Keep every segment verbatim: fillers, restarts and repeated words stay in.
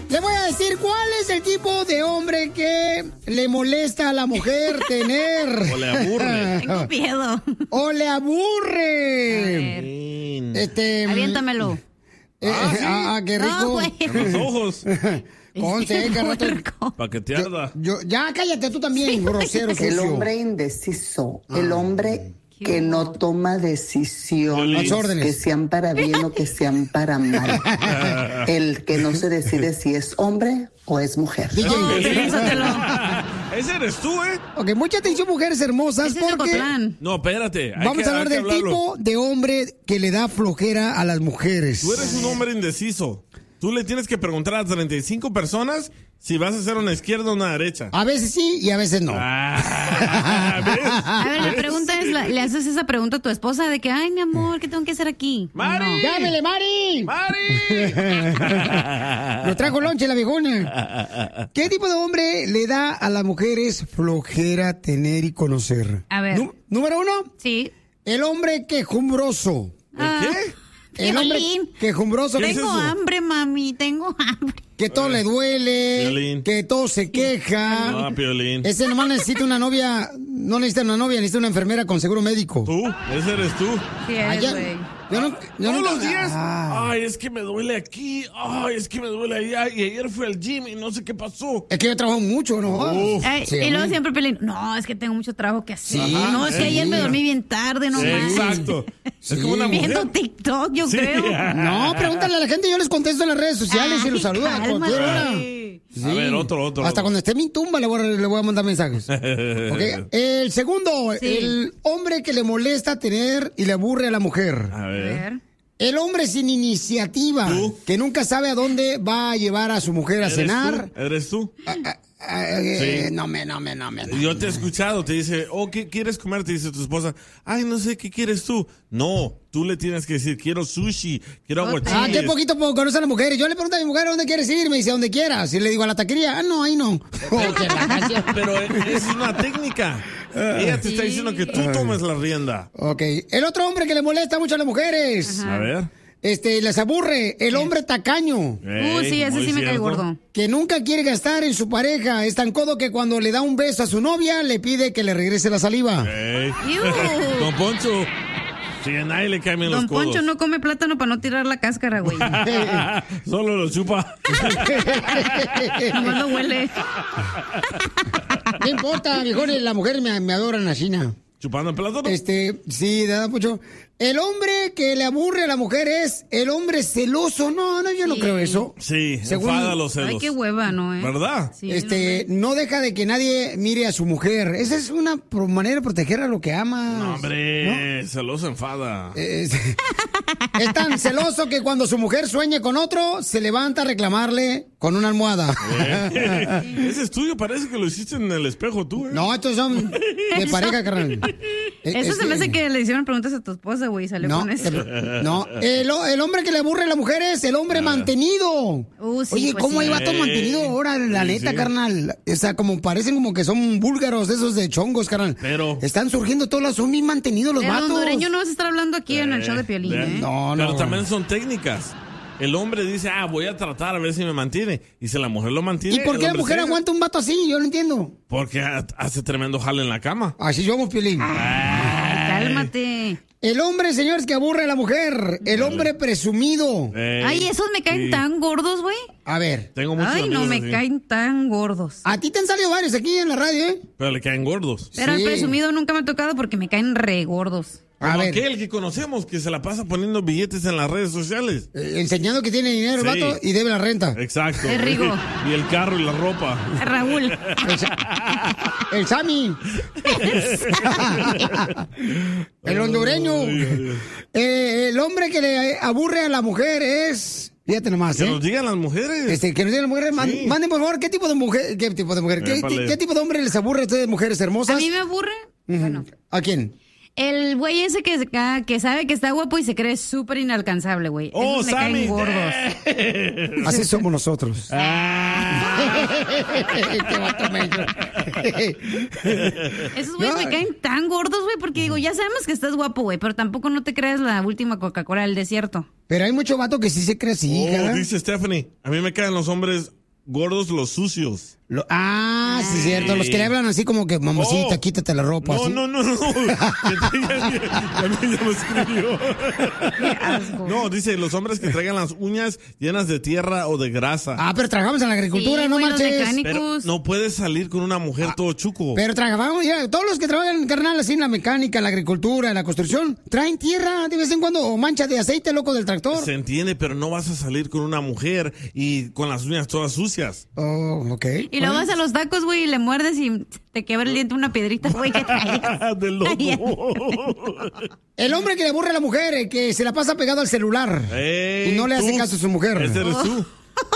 Le voy a decir cuál es el tipo de hombre que le molesta a la mujer tener. O le aburre. Tengo miedo. O le aburre. A ver. Este. Aviéntamelo. Eh, Ah, ¿sí? ah, qué rico. No, güey. En los ojos. Conste, que rato- Para que te arda. Yo, ya cállate tú también, grosero, El sucio. hombre indeciso, el hombre que no toma decisiones, Las órdenes. que sean para bien o que sean para mal. El que no se decide si es hombre o es mujer. D J. No, piénsatelo. Ese eres tú, ¿eh? Ok, mucha atención, mujeres hermosas, Ese es porque Ocotlán. No, espérate. hay vamos que- a hablar hay que del hablarlo. tipo de hombre que le da flojera a las mujeres. Tú eres un hombre indeciso. Tú le tienes que preguntar a treinta y cinco personas si vas a hacer una izquierda o una derecha. A veces sí y a veces no. Ah, ¿ves? A ver, la ¿Ves? pregunta es, ¿le haces esa pregunta a tu esposa de que, ay, mi amor, ¿qué tengo que hacer aquí? ¿O ¡Mari! no? ¡Llámele, Mari! ¡Mari! Lo trajo lonche la viejona. ¿Qué tipo de hombre le da a las mujeres flojera tener y conocer? A ver. Nú- número uno, Sí. el hombre quejumbroso. Ah, ¿Qué? El hombre Violín. quejumbroso ¿Qué es Tengo eso? hambre, mami, tengo hambre. que todo le duele, Violín. que todo se queja. Ah, Piolín. Ese nomás necesita una novia, no necesita una novia, necesita una enfermera con seguro médico. Tú, ese eres tú. Sí, eres, Allá- güey. yo no, yo Todos no- los días. Ah. Ay, es que me duele aquí. Ay, es que me duele allá. Y ayer fui al gym y no sé qué pasó. Es que yo trabajo mucho, ¿no? Uf. Ay, Sí, y luego hombre. siempre Pelín, no, es que tengo mucho trabajo que hacer. Sí, no, es que sí. ayer me dormí bien tarde, no Sí, manches. exacto. Sí. Es como una Viendo mujer. TikTok, yo Sí. creo. No, pregúntale a la gente, yo les contesto en las redes sociales y Ay, los saludo a cálmate. cualquier hora. A ver, otro, otro. Hasta otro. cuando esté en mi tumba le voy a, le voy a mandar mensajes. Ok, el segundo, Sí. el hombre que le molesta tener y le aburre a la mujer. A A ver. ver. El hombre sin iniciativa, ¿Tú? que nunca sabe a dónde va a llevar a su mujer a ¿Eres cenar. tú? ¿Eres tú? Ah, ah, eh, Sí. No me, no me, no me. no. Yo te he escuchado, te dice, oh, ¿qué quieres comer? Te dice tu esposa, ay, no sé, ¿qué quieres tú? No, tú le tienes que decir, quiero sushi, quiero Ah, Ah, aguachiles. qué poquito poco conocen a las mujeres. Yo le pregunto a mi mujer, ¿dónde quieres ir? Me dice, donde quieras. Y le digo, a la taquería. Ah, no, ahí no. Oh, qué vacación. Pero es una técnica. Ella te está diciendo que tú tomes la rienda. Ok, el otro hombre que le molesta mucho a las mujeres. A ver. Este, les aburre, el hombre tacaño, Uh, sí, Ey, ese muy sí me cae cierto. gordo. que nunca quiere gastar en su pareja. Es tan codo que cuando le da un beso a su novia, le pide que le regrese la saliva. Ey. Iu. Don Poncho. Sí, a nadie le caen bien los Don codos. Poncho no come plátano para no tirar la cáscara, güey. Solo lo chupa. Nomás lo huele. No importa, viejones, las mujeres me, me adoran así, ¿no? ¿Chupando el plátano? Este, sí, de verdad, Pucho. El hombre que le aburre a la mujer es el hombre celoso. No, no, yo no Sí. creo eso. Sí, Según- enfada los celos. Ay, qué hueva, ¿no? Eh? ¿Verdad? Sí, Este, no deja de que nadie mire a su mujer. Esa es una pro- manera de proteger a lo que ama. No, hombre, celoso enfada. Es, es tan celoso que cuando su mujer sueña con otro, se levanta a reclamarle con una almohada. Ese estudio parece que lo hiciste en el espejo tú, ¿eh? No, estos son de pareja, carnal. Eso Es se que- me hace que le hicieron preguntas a tu esposa, güey, y salió No, con eso. el- no. El, el hombre que le aburre a la mujer es el hombre mantenido. Uh, sí, Oye, pues ¿cómo sí. hay vatos Sí. mantenidos ahora? La Sí, neta, sí. carnal. O sea, como parecen como que son búlgaros, esos de chongos, carnal. Pero- Están surgiendo todos los, son bien mantenidos los El vatos. hondureño no vas a estar hablando aquí en el show de Piolín, Ve- ¿eh? No, Pero no. también son técnicas. El hombre dice, ah, voy a tratar a ver si me mantiene. Y si la mujer lo mantiene. ¿Y por el qué la hombre mujer se- aguanta un vato así? Yo no entiendo. Porque ha- hace tremendo jale en la cama. Así somos, Piolín. Ay, cálmate. El hombre, señores, que aburre a la mujer. El hombre presumido. Ey, Ay, esos me caen sí. tan gordos, güey. A ver. Tengo muchos Ay, no, amigos me así, caen tan gordos. A ti te han salido varios aquí en la radio, ¿eh? Pero le caen gordos. Pero Sí. el presumido nunca me ha tocado porque me caen re gordos. A Como ver. aquel que conocemos que se la pasa poniendo billetes en las redes sociales. eh, enseñando que tiene dinero el Sí. vato y debe la renta. Exacto. Es Rigo. Y el carro y la ropa. Raúl. El, Sa- el Sammy. El hondureño. Eh, el hombre que le aburre a la mujer es... Fíjate nomás, Que ¿eh? nos digan las mujeres. Este, que nos digan las mujeres, man- Sí. manden por favor, ¿qué tipo de mujer, qué tipo de mujer, qué, Épale. qué- qué tipo de hombre les aburre a ustedes, mujeres hermosas? A mí me aburre. Ujú. Bueno, ¿A quién? el güey ese que, ah, que sabe que está guapo y se cree súper inalcanzable, güey. Oh, Esos me Sammy. caen gordos. Así somos nosotros. Ah. Este vato menso. Esos güeyes No. me caen tan gordos, güey, porque digo, ya sabemos que estás guapo, güey, pero tampoco no te creas la última Coca-Cola del desierto. Pero hay mucho vato que sí se cree así, Oh, cara. dice Stephanie, a mí me caen los hombres gordos los sucios. Lo- ah, sí, es cierto. Los que le hablan así como que, mamacita, Oh. quítate la ropa. No, así. no, no, no. También ya lo escribió. No, dice los hombres que traigan las uñas llenas de tierra o de grasa. Ah, pero trabajamos en la agricultura, Sí, no güey, los marches. mecánicos. Pero no puedes salir con una mujer todo chuco. Pero trabajamos, ya, todos los que trabajan, carnal, así en la mecánica, en la agricultura, en la construcción, traen tierra de vez en cuando o mancha de aceite, loco, del tractor. Se entiende, pero no vas a salir con una mujer y con las uñas todas sucias. Oh, ok. Y luego vas a los tacos, güey, y le muerdes y te quebra el diente una piedrita, güey, que traes. De loco. El hombre que le aburre a la mujer, el que se la pasa pegado al celular Ey, y no le hace tú. caso a su mujer. Ese eres tú.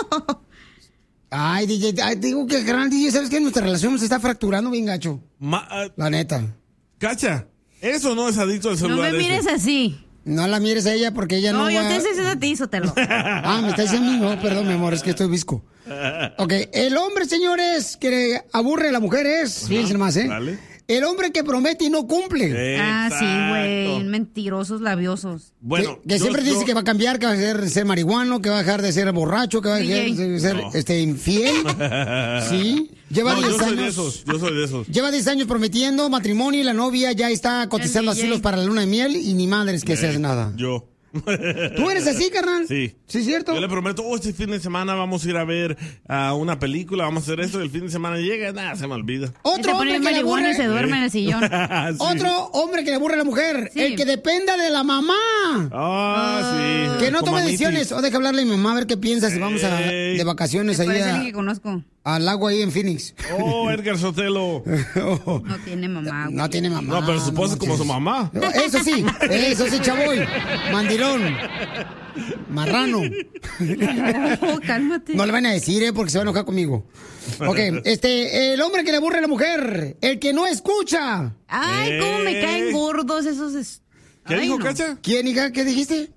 Ay, D J, ay, te digo que gran D J, ¿sabes qué? Nuestra relación se está fracturando bien gacho. Ma- ah, La neta. Cacha, eso no es adicto al No celular. me mires ese. así. No la mires a ella porque ella no, No, yo va... te estoy diciendo a ti, Sotelo. Ah, me está diciendo a mí, no, perdón, mi amor, es que estoy visco. Ok, el hombre, señores, que aburre a la mujer es, fíjense más, ¿eh? Dale. El hombre que promete y no cumple. Ah, sí, güey, Exacto. mentirosos labiosos. Bueno, que, que yo- siempre yo- dice que va a cambiar, que va a dejar de ser marihuano, que va a dejar de ser borracho, que va a dejar D J. de ser No. este, infiel. Sí, lleva No, yo diez soy de años. esos, yo soy de esos. Lleva diez años prometiendo matrimonio y la novia ya está cotizando El D J. asilos para la luna de miel y ni madres que se hace nada. Yo. ¿Tú eres así, carnal? Sí. ¿Sí, cierto? Yo le prometo, oh, este fin de semana vamos a ir a ver a una película, vamos a hacer esto, y el fin de semana llega, nada, se me olvida. Y se Otro pone hombre bien que le marihuana aburre... y se duerme en el sillón. Sí. Otro hombre que le aburre a la mujer, Sí. el que dependa de la mamá. Ah, sí. Que no Como tome a mí, decisiones. sí. O deja hablarle a mi mamá a ver qué piensa si vamos a, Ey. de vacaciones Me ahí parece a- alguien que conozco. al lago ahí en Phoenix. Oh, Edgar Sotelo. No tiene mamá, güey. No tiene mamá. No, pero su esposa es como su manches. mamá. No, Eso sí, eso sí, chavoy. Mandilón. Marrano. Oh, cálmate. No le van a decir, ¿eh? Porque se va a enojar conmigo. Ok, este, el hombre que le aburre a la mujer, el que no escucha. Ay, cómo me caen gordos esos... es- ¿Qué Ay, dijo, no. Cacha? ¿Quién, hija? ¿Qué dijiste?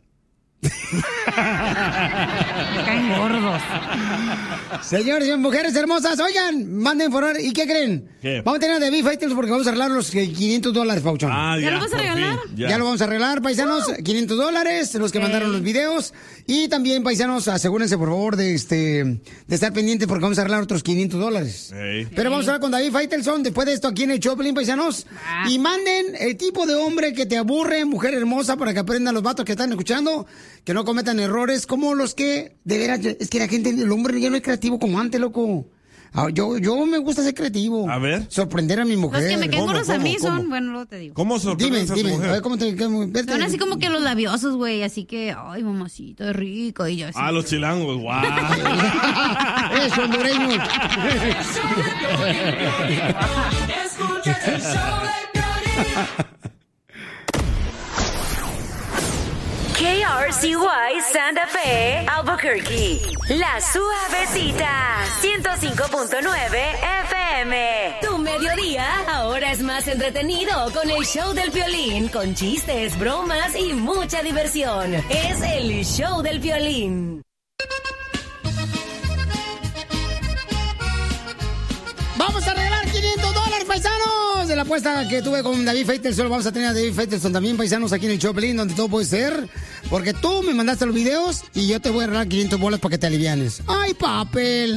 Me caen gordos. Señores y mujeres hermosas, oigan, manden por favor. ¿Y qué creen? ¿Qué? Vamos a tener a The Beef Fighters porque vamos a arreglar los eh, quinientos dólares, Pauchón. Ah, ¿Ya ya, lo vas a por regalar? fin, Ya. lo vamos a arreglar, paisanos, quinientos dólares, los que mandaron los videos. Y también, paisanos, asegúrense, por favor, de este de estar pendientes porque vamos a arreglar otros quinientos dólares. Ey. Pero vamos a hablar con David Faitelson después de esto aquí en el Choplin, paisanos. Ah. Y manden el tipo de hombre que te aburre, mujer hermosa, para que aprendan los vatos que están escuchando, que no cometan errores como los que, de veras, es que la gente, el hombre ya no es creativo como antes, loco. Ah, Yo, yo me gusta ser creativo. A ver. Sorprender a mi mujer. Los que me caen ¿Cómo, gordos a cómo, mí son... cómo? Bueno, luego te digo. ¿Cómo Dime, sorprendes a tu dime, a mujer? ver cómo te... Cómo, vete. Son así como que los labiosos, güey, así que... Ay, mamacita, es rico. Y yo así... Ah, los chilangos, guau. Eso, hondureños. Escuchas el show de Piolín. K R C Y Santa Fe, Albuquerque. La Suavecita, ciento cinco punto nueve F M. Tu mediodía ahora es más entretenido con el show del Piolín, con chistes, bromas y mucha diversión. Es el show del Piolín. Vamos a regalar quinientos dólares, paisanos. De la apuesta que tuve con David Faitelson, vamos a tener a David Faitelson también, paisanos, aquí en el Choplin, donde todo puede ser. Porque tú me mandaste los videos y yo te voy a regalar quinientos bolas para que te alivianes. ¡Ay, papel!